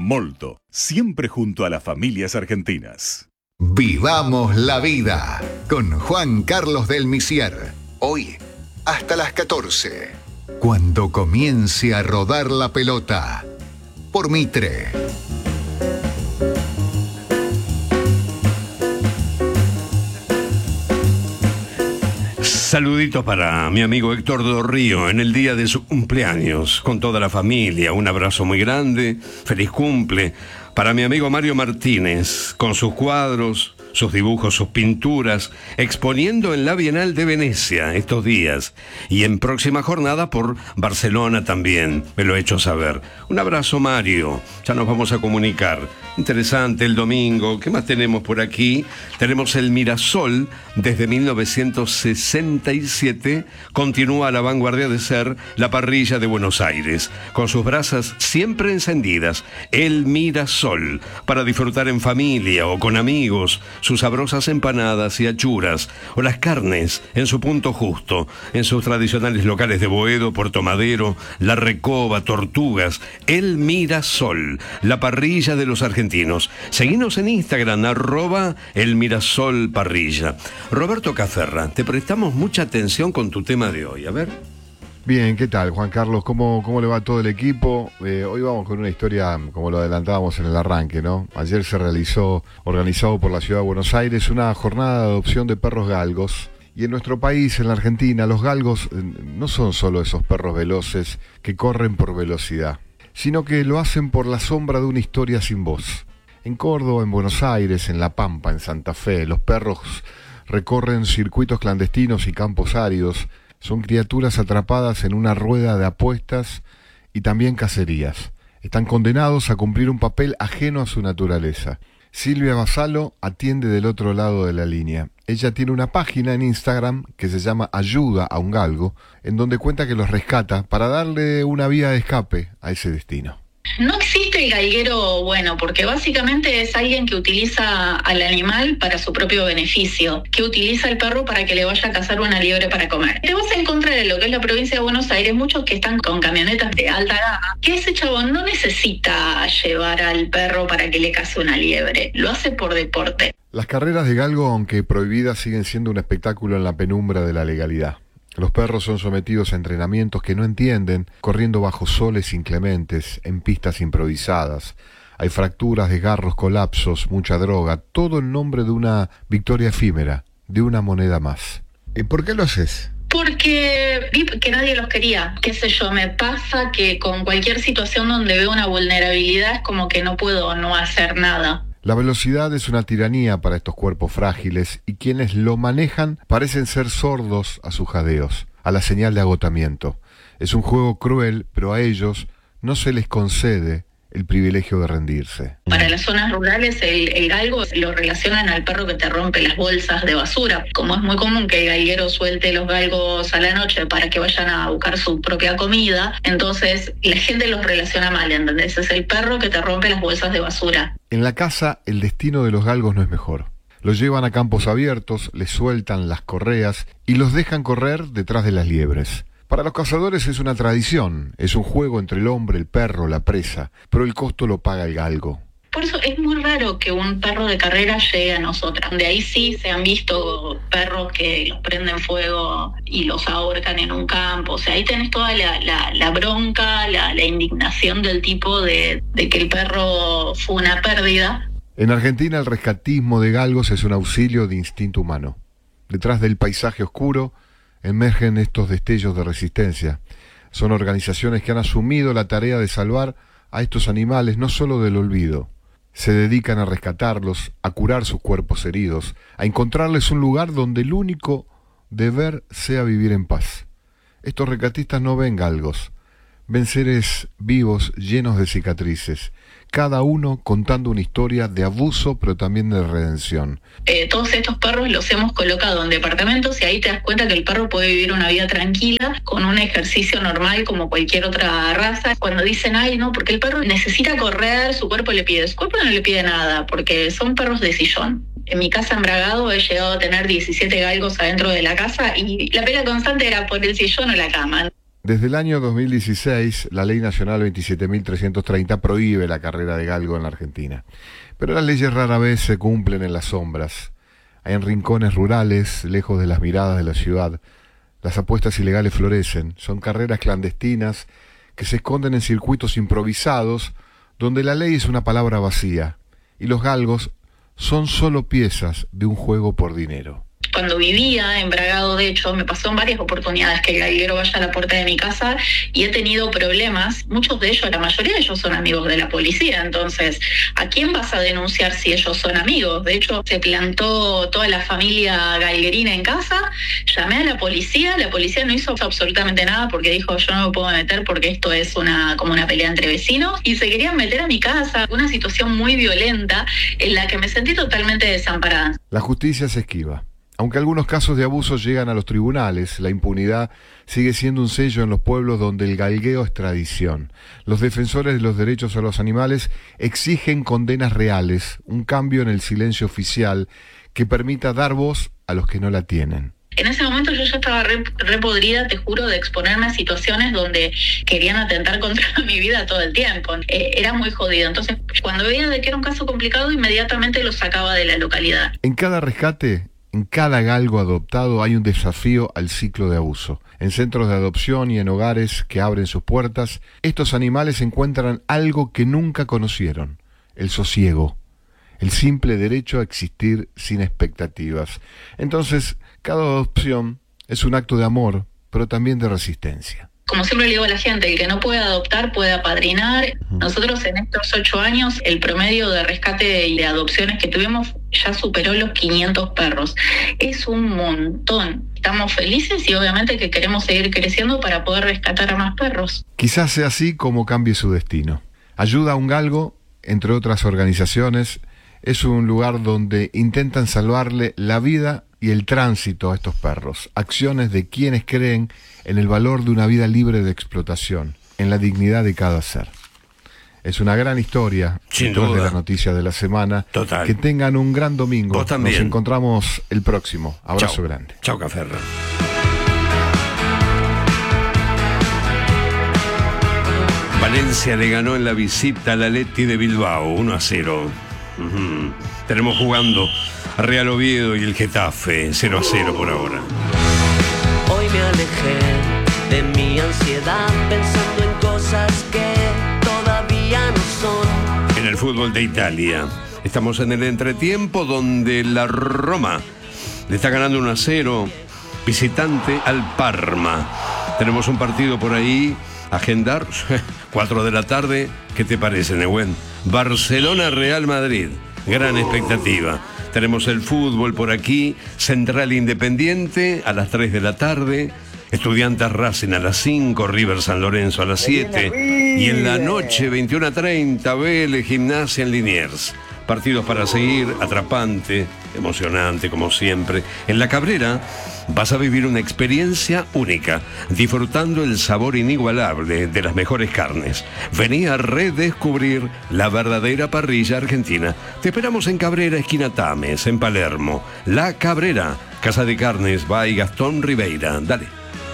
Molto, siempre junto a las familias argentinas. Vivamos la vida con Juan Carlos del Misier. Hoy, hasta las 14. Cuando comience a rodar la pelota. Por Mitre. Saludito para mi amigo Héctor Dorrío en el día de su cumpleaños, con toda la familia. Un abrazo muy grande, feliz cumple. Para mi amigo Mario Martínez, con sus cuadros, sus dibujos, sus pinturas, exponiendo en la Bienal de Venecia estos días. Y en próxima jornada por Barcelona también, me lo he hecho saber. Un abrazo, Mario. Ya nos vamos a comunicar. Interesante el domingo. ¿Qué más tenemos por aquí? Tenemos el Mirasol. Desde 1967 continúa a la vanguardia de ser la parrilla de Buenos Aires, con sus brasas siempre encendidas. El Mirasol, para disfrutar en familia o con amigos, sus sabrosas empanadas y achuras, o las carnes en su punto justo, en sus tradicionales locales de Boedo, Puerto Madero, La Recoba, Tortugas. El Mirasol, la parrilla de los argentinos. Seguinos en Instagram, @elmirasolparrilla. Roberto Caferra, te prestamos mucha atención con tu tema de hoy. A ver. Bien, ¿qué tal, Juan Carlos? ¿Cómo le va todo el equipo? Hoy vamos con una historia, como lo adelantábamos en el arranque, ¿no? Ayer se realizó, organizado por la Ciudad de Buenos Aires, una jornada de adopción de perros galgos. Y en nuestro país, en la Argentina, los galgos no son solo esos perros veloces que corren por velocidad, sino que lo hacen por la sombra de una historia sin voz. En Córdoba, en Buenos Aires, en La Pampa, en Santa Fe, los perros recorren circuitos clandestinos y campos áridos. Son criaturas atrapadas en una rueda de apuestas y también cacerías. Están condenados a cumplir un papel ajeno a su naturaleza. Silvia Basalo atiende del otro lado de la línea. Ella tiene una página en Instagram que se llama Ayuda a un Galgo, en donde cuenta que los rescata para darle una vía de escape a ese destino. No existe el galguero bueno, porque básicamente es alguien que utiliza al animal para su propio beneficio, que utiliza al perro para que le vaya a cazar una liebre para comer. Te vas a encontrar en lo que es la provincia de Buenos Aires muchos que están con camionetas de alta gama, que ese chabón no necesita llevar al perro para que le case una liebre, lo hace por deporte. Las carreras de galgo, aunque prohibidas, siguen siendo un espectáculo en la penumbra de la legalidad. Los perros son sometidos a entrenamientos que no entienden, corriendo bajo soles inclementes, en pistas improvisadas. Hay fracturas, desgarros, colapsos, mucha droga, todo en nombre de una victoria efímera, de una moneda más. ¿Y por qué lo haces? Porque vi que nadie los quería. Qué sé yo, me pasa que con cualquier situación donde veo una vulnerabilidad es como que no puedo no hacer nada. La velocidad es una tiranía para estos cuerpos frágiles y quienes lo manejan parecen ser sordos a sus jadeos, a la señal de agotamiento. Es un juego cruel, pero a ellos no se les concede el privilegio de rendirse. Para las zonas rurales el galgo lo relacionan al perro que te rompe las bolsas de basura. Como es muy común que el galguero suelte los galgos a la noche para que vayan a buscar su propia comida, entonces la gente los relaciona mal, ¿entendés? Es el perro que te rompe las bolsas de basura. En la casa el destino de los galgos no es mejor. Los llevan a campos abiertos, les sueltan las correas y los dejan correr detrás de las liebres. Para los cazadores es una tradición, es un juego entre el hombre, el perro, la presa, pero el costo lo paga el galgo. Por eso es muy raro que un perro de carrera llegue a nosotras. De ahí sí se han visto perros que los prenden fuego y los ahorcan en un campo. O sea, ahí tenés toda la bronca, la indignación del tipo de que el perro fue una pérdida. En Argentina el rescatismo de galgos es un auxilio de instinto humano. Detrás del paisaje oscuro emergen estos destellos de resistencia. Son organizaciones que han asumido la tarea de salvar a estos animales no solo del olvido. Se dedican a rescatarlos, a curar sus cuerpos heridos, a encontrarles un lugar donde el único deber sea vivir en paz. Estos rescatistas no ven galgos, ven seres vivos llenos de cicatrices, cada uno contando una historia de abuso pero también de redención. Todos estos perros los hemos colocado en departamentos y ahí te das cuenta que el perro puede vivir una vida tranquila con un ejercicio normal como cualquier otra raza. Cuando dicen, ay no, porque el perro necesita correr, su cuerpo le pide, su cuerpo no le pide nada porque son perros de sillón. En mi casa en Bragado he llegado a tener 17 galgos adentro de la casa y la pelea constante era por el sillón o la cama. Desde el año 2016, la Ley Nacional 27.330 prohíbe la carrera de galgo en la Argentina. Pero las leyes rara vez se cumplen en las sombras. Hay en rincones rurales, lejos de las miradas de la ciudad. Las apuestas ilegales florecen. Son carreras clandestinas que se esconden en circuitos improvisados, donde la ley es una palabra vacía, y los galgos son solo piezas de un juego por dinero. Cuando vivía en Bragado, de hecho, me pasó en varias oportunidades que el galguero vaya a la puerta de mi casa y he tenido problemas. Muchos de ellos, la mayoría de ellos son amigos de la policía. Entonces, ¿a quién vas a denunciar si ellos son amigos? De hecho, se plantó toda la familia galguerina en casa. Llamé a la policía no hizo absolutamente nada porque dijo, yo no me puedo meter porque esto es como una pelea entre vecinos. Y se querían meter a mi casa. Una situación muy violenta en la que me sentí totalmente desamparada. La justicia se esquiva. Aunque algunos casos de abuso llegan a los tribunales, la impunidad sigue siendo un sello en los pueblos donde el galgueo es tradición. Los defensores de los derechos a los animales exigen condenas reales, un cambio en el silencio oficial que permita dar voz a los que no la tienen. En ese momento yo ya estaba re podrida, te juro, de exponerme a situaciones donde querían atentar contra mi vida todo el tiempo. Era muy jodido. Entonces, cuando veía de que era un caso complicado, inmediatamente lo sacaba de la localidad. En cada rescate, en cada galgo adoptado hay un desafío al ciclo de abuso. En centros de adopción y en hogares que abren sus puertas, estos animales encuentran algo que nunca conocieron: el sosiego, el simple derecho a existir sin expectativas. Entonces, cada adopción es un acto de amor, pero también de resistencia. Como siempre le digo a la gente, el que no puede adoptar puede apadrinar. Nosotros en estos 8 años, el promedio de rescate y de adopciones que tuvimos ya superó los 500 perros. Es un montón. Estamos felices y obviamente que queremos seguir creciendo para poder rescatar a más perros. Quizás sea así como cambie su destino. Ayuda a un galgo, entre otras organizaciones, es un lugar donde intentan salvarle la vida y el tránsito a estos perros. Acciones de quienes creen en el valor de una vida libre de explotación, en la dignidad de cada ser. Es una gran historia, sin duda, de la noticia de la semana. Total. Que tengan un gran domingo. Vos también. Nos encontramos el próximo. Abrazo grande. Chau, Caferra. Valencia le ganó en la visita al Athletic de Bilbao, 1-0. Tenemos jugando a Real Oviedo y el Getafe, 0-0 por ahora. Hoy me alejé de mi ansiedad pensando en cosas que todavía no son. En el fútbol de Italia estamos en el entretiempo donde la Roma le está ganando 1-0 visitante al Parma. Tenemos un partido por ahí a agendar, 4 de la tarde. ¿Qué te parece, Nehuen? Barcelona-Real Madrid, gran expectativa. Tenemos el fútbol por aquí, Central Independiente a las 3 de la tarde, Estudiantes Racing a las 5, River San Lorenzo a las 7, y en la noche 21:30 Vélez Gimnasia en Liniers. Partidos para seguir, atrapante, emocionante como siempre. En La Cabrera vas a vivir una experiencia única, disfrutando el sabor inigualable de las mejores carnes. Vení a redescubrir la verdadera parrilla argentina. Te esperamos en Cabrera, esquina Tames, en Palermo. La Cabrera, Casa de Carnes by Gastón Ribeira. Dale.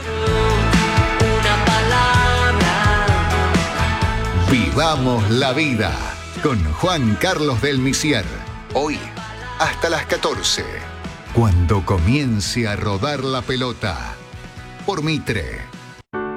Una palabra. Vivamos la vida con Juan Carlos del Misier. Hoy hasta las 14. Cuando comience a rodar la pelota. Por Mitre.